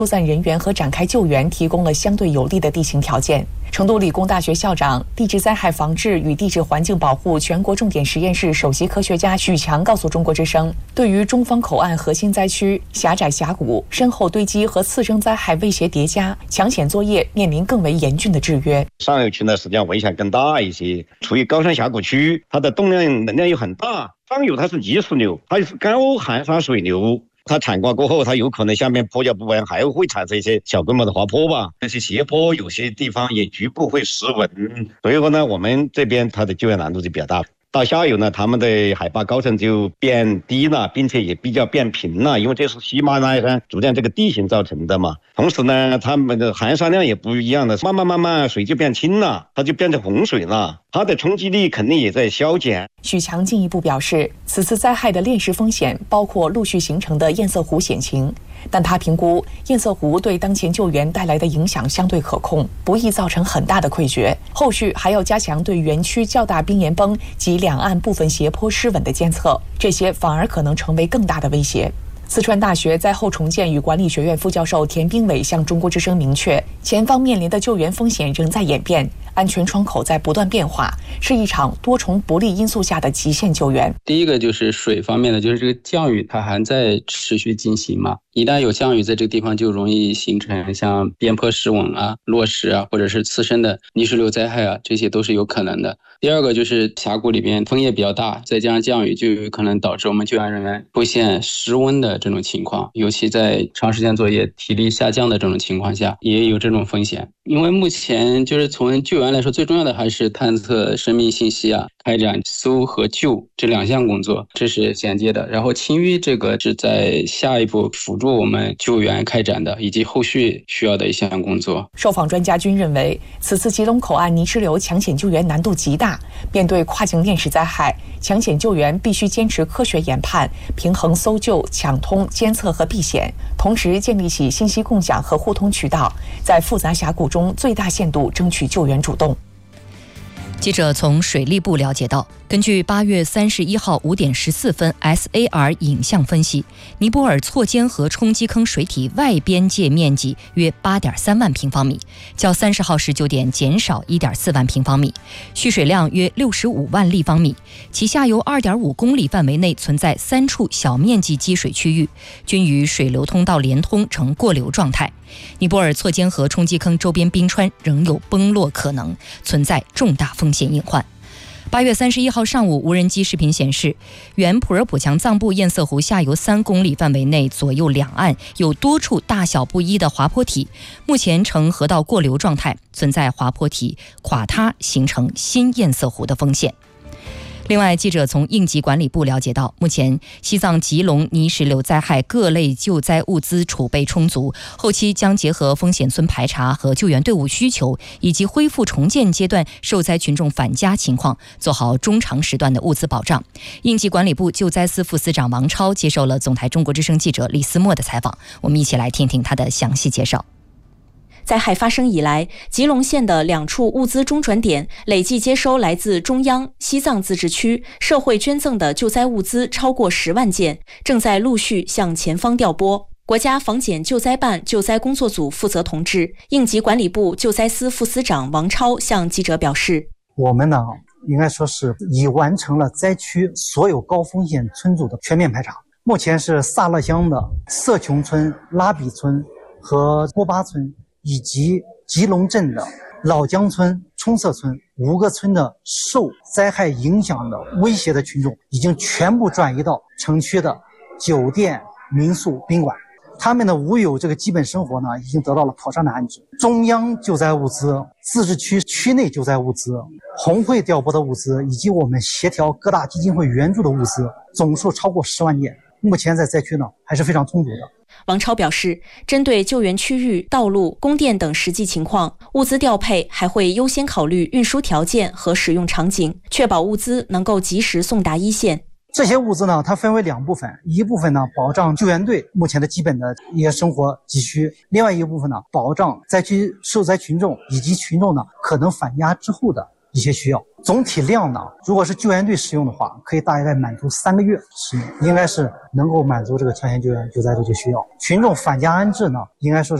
疏散人员和展开救援提供了相对有利的地形条件。成都理工大学校长、地质灾害防治与地质环境保护全国重点实验室首席科学家许强告诉中国之声，对于中方口岸核心灾区狭窄峡谷、深厚堆积和次生灾害威胁叠加，抢险作业面临更为严峻的制约。 上游区呢，实际上危险更大一些，处于高山峡谷区，它的动量能量又很大。上游它是急速流，它是高含沙水流。它铲刮过后，它有可能下面坡脚部分还会产生一些小规模的滑坡吧，那些斜坡有些地方也局部会失稳，所以说呢，我们这边它的救援难度就比较大。到下游呢，他们的海拔高程就变低了，并且也比较变平了，因为这是喜马拉雅山逐渐这个地形造成的嘛。同时呢，他们的含沙量也不一样的，慢慢水就变轻了，它就变成洪水了，它的冲击力肯定也在消减。 许强进一步表示，此次灾害的链式风险包括陆续形成的堰塞湖险情，但他评估堰塞湖对当前救援带来的影响相对可控，不易造成很大的溃决。后续还要加强对园区较大冰岩崩及两岸部分斜坡失稳的监测，这些反而可能成为更大的威胁。四川大学灾后重建与管理学院副教授田兵伟向中国之声明确，前方面临的救援风险仍在演变，安全窗口在不断变化，是一场多重不利因素下的极限救援。 第一个就是水方面的，就是这个降雨它还在持续进行嘛，一旦有降雨，在这个地方就容易形成像边坡失稳啊、落石啊，或者是次生的泥石流灾害啊，这些都是有可能的。第二个就是峡谷里边风也比较大，再加上降雨，就有可能导致我们救援人员出现失温的这种情况，尤其在长时间作业、体力下降的这种情况下，也有这种风险。因为目前就是从救援来说，最重要的还是探测生命信息啊，开展搜和救这两项工作，这是衔接的。然后清淤这个是在下一步辅助我们救援开展的，以及后续需要的一项工作。 受访专家均认为，此次吉隆口岸泥石流抢险救援难度极大，面对跨境链式灾害，抢险救援必须坚持科学研判，平衡搜救、抢通、监测和避险，同时建立起信息共享和互通渠道，在复杂峡谷中最大限度争取救援主动。 记者从水利部了解到，根据8月31号5点14分 SAR 影像分析，尼泊尔错尖河冲击坑水体外边界面积约8.3万平方米，较30号19点减少1.4万平方米，蓄水量约65万立方米，其下游2.5公里范围内存在3处小面积积水区域，均与水流通道连通呈过流状态。尼泊尔错尖河冲击坑周边冰川仍有崩落可能，存在重大风险隐患。8月31号上午，无人机视频显示，原普洱普强藏布堰塞湖下游3公里范围内左右两岸有多处大小不一的滑坡体，目前呈河道过流状态，存在滑坡体垮塌形成新堰塞湖的风险。另外，记者从应急管理部了解到，目前西藏吉隆泥石流灾害各类救灾物资储备充足，后期将结合风险村排查和救援队伍需求，以及恢复重建阶段受灾群众返家情况，做好中长时段的物资保障。应急管理部救灾司副司长王超接受了总台中国之声记者李思墨的采访，我们一起来听听他的详细介绍。 灾害发生以来，吉隆县的2处物资中转点累计接收来自中央、西藏自治区社会捐赠的救灾物资超过10万件，正在陆续向前方调拨。国家防检救灾办救灾工作组负责同志、应急管理部救灾司副司长王超向记者表示， 我们呢应该说是已完成了灾区所有高风险村组的全面排查。目前是萨勒乡的色琼村、拉比村和波巴村，以及吉隆镇的老江村、冲色村5个村的受灾害影响的威胁的群众，已经全部转移到城区的酒店、民宿、宾馆。他们的无有这个基本生活呢，已经得到了妥善的安置。中央救灾物资、自治区区内救灾物资、红会调拨的物资，以及我们协调各大基金会援助的物资，总数超过10万件。目前在灾区呢还是非常充足的。 王超表示，针对救援区域、道路、供电等实际情况，物资调配还会优先考虑运输条件和使用场景，确保物资能够及时送达一线。 这些物资呢，它分为2部分，一部分呢保障救援队目前的基本的一些生活急需，另外一部分呢保障灾区受灾群众以及群众呢可能返家之后的一些需要。总体量呢，如果是救援队使用的话，可以大概满足3个月使用，应该是能够满足这个抢险救援救灾的这个需要。群众返家安置呢，应该说是